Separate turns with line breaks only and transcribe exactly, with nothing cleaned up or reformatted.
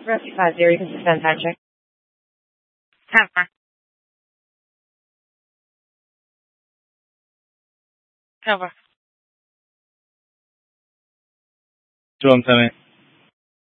Rescue five zero, you can suspend time check.
Cover. Cover.
Two, I'm coming.